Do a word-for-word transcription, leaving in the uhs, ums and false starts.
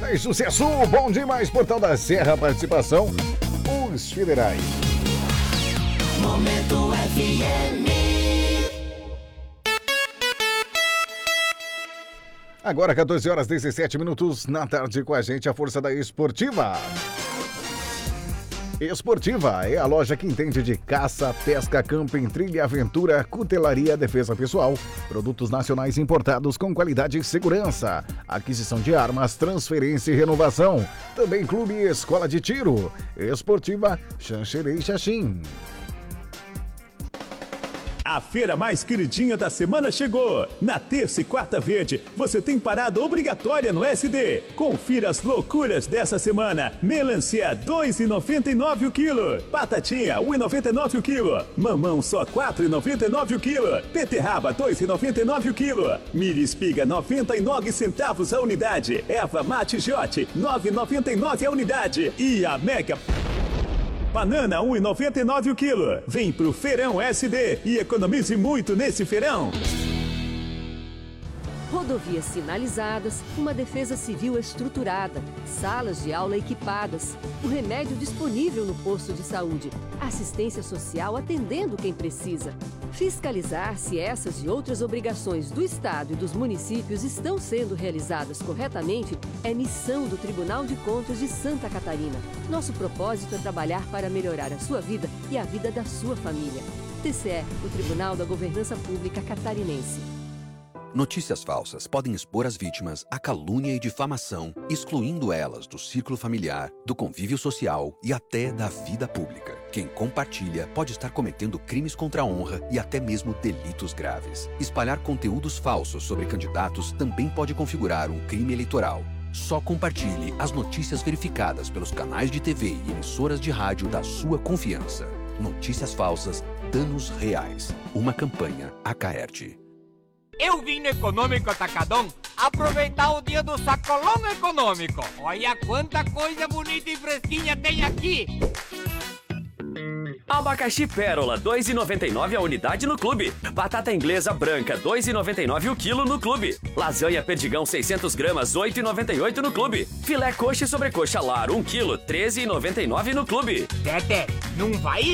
É sucesso, bom demais, Portal da Serra, participação, os federais. Momento F M. Agora quatorze horas e dezessete minutos na tarde com a gente, a força da Esportiva. Esportiva é a loja que entende de caça, pesca, camping, trilha, aventura, cutelaria, defesa pessoal, produtos nacionais importados com qualidade e segurança, aquisição de armas, transferência e renovação. Também clube e escola de tiro. Esportiva Xanxerê Xaxim. A feira mais queridinha da semana chegou! Na terça e quarta verde, você tem parada obrigatória no S D. Confira as loucuras dessa semana. Melancia, dois reais e noventa e nove centavos o quilo. Batatinha, um real e noventa e nove centavos o quilo. Mamão, só quatro reais e noventa e nove centavos o quilo. Beterraba, dois reais e noventa e nove centavos o quilo. Milho espiga, noventa e nove centavos a unidade. Erva mate Jote, nove reais e noventa e nove centavos a unidade. E a Mega... Banana, um real e noventa e nove centavos o quilo. Vem pro Feirão S D e economize muito nesse feirão. Rodovias sinalizadas, uma defesa civil estruturada, salas de aula equipadas, o remédio disponível no posto de saúde, assistência social atendendo quem precisa. Fiscalizar se essas e outras obrigações do Estado e dos municípios estão sendo realizadas corretamente é missão do Tribunal de Contas de Santa Catarina. Nosso propósito é trabalhar para melhorar a sua vida e a vida da sua família. T C E, o Tribunal da Governança Pública Catarinense. Notícias falsas podem expor as vítimas à calúnia e difamação, excluindo elas do círculo familiar, do convívio social e até da vida pública. Quem compartilha pode estar cometendo crimes contra a honra e até mesmo delitos graves. Espalhar conteúdos falsos sobre candidatos também pode configurar um crime eleitoral. Só compartilhe as notícias verificadas pelos canais de T V e emissoras de rádio da sua confiança. Notícias falsas, danos reais. Uma campanha Acaerte. Eu vim no Econômico Atacadão aproveitar o dia do sacolão econômico. Olha quanta coisa bonita e fresquinha tem aqui. Abacaxi Pérola, dois reais e noventa e nove centavos a unidade no clube. Batata inglesa branca, dois reais e noventa e nove centavos o quilo no clube. Lasanha perdigão seiscentos gramas, oito reais e noventa e oito centavos no clube. Filé coxa e sobrecoxa lar, um quilo, treze reais e noventa e nove centavos no clube. Tete, não vai